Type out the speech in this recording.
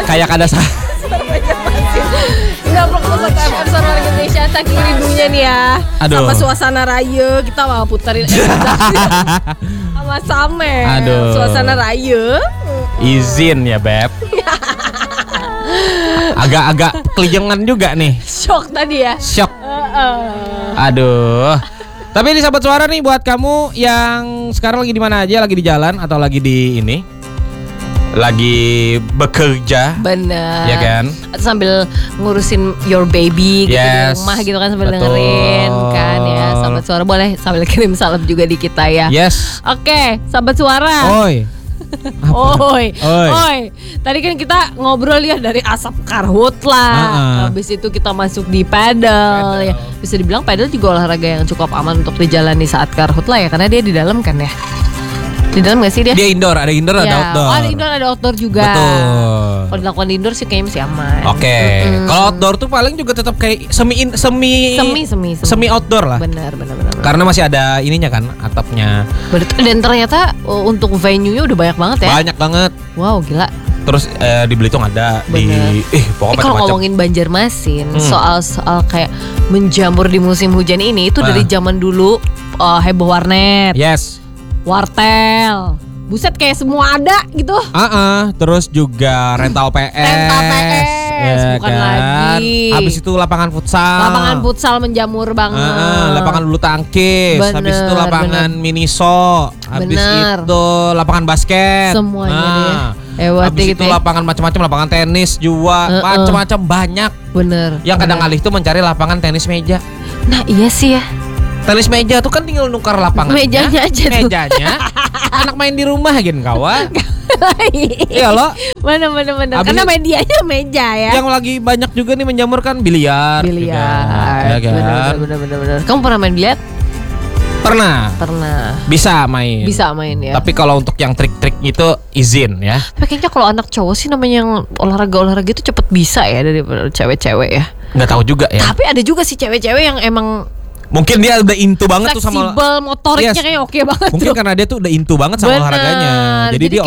kayak ada Enggak vlog Sobat FM Sonora Indonesia saking rindunya nih ya. Aduh. Sama suasana raya kita mau puterin sama Aduh. suasana raya. Izin ya Beb. Agak-agak kelijengan juga nih. Shock tadi ya. Shock. Aduh. Tapi ini sahabat suara nih buat kamu yang sekarang lagi di mana aja, lagi di jalan atau lagi di ini, lagi bekerja. Bener. Ya kan? Atau sambil ngurusin your baby gitu di rumah gitu kan sambil betul. dengerin kan ya. Sahabat suara boleh sambil kirim salam juga di kita ya. Yes. Oke, sahabat suara. Oi. Oi. Oi. Tadi kan kita ngobrol ya dari asap karhut lah. Habis itu kita masuk di pedal ya. Bisa dibilang pedal juga olahraga yang cukup aman untuk dijalani saat karhut lah ya, karena dia di dalam kan ya. Di dalam gak sih dia? Dia indoor, ada indoor, ada Ya. outdoor. Oh, ada indoor, ada outdoor juga. Betul. Kalau dilakukan di indoor sih kayaknya masih aman. Oke. Kalau outdoor tuh paling juga tetap kayak semi outdoor lah. Benar. Karena masih ada ininya kan, atapnya. Dan ternyata untuk venue-nya udah banyak banget ya. Banyak banget. Wow, gila. Terus di Belitung ada. Bener. Pokoknya Kalau macam-macam. ngomongin Banjarmasin, soal kayak menjamur di musim hujan ini itu dari zaman dulu heboh warnet. Yes. Wartel. Buset kayak semua ada gitu. Terus juga rental PS. Rental PS, bukan lagi. Habis itu lapangan futsal. Lapangan futsal menjamur banget. Lapangan bulu tangkis. Bener, habis itu lapangan miniso. Habis Bener. itu lapangan basket. Semuanya deh. Habis itu gitu ya. lapangan macam-macam, lapangan tenis juga, macam-macam banyak. Bener. Yang kadang alih itu mencari lapangan tenis meja. Nah iya sih ya. Tenis meja tuh kan tinggal nukar lapangan. Mejanya aja tuh. Mejanya. Anak main di rumah gin kawan. Iya lo. Bener. Karena medianya meja ya. Yang lagi banyak juga nih menjamur kan biliar. Biliar. Ya kan? Bener. Kamu pernah main biliar? Pernah. Bisa main ya. Tapi kalau untuk yang trik-trik itu izin ya. Tapi kayaknya kalau anak cowok sih namanya yang olahraga itu cepet bisa ya daripada cewek-cewek ya. Nggak tahu juga ya. Tapi ada juga sih cewek-cewek yang emang mungkin dia udah into banget tuh sama fleksibel motoriknya, kayak oke banget. Mungkin karena dia tuh udah into banget sama olahraganya. Jadi dia kayak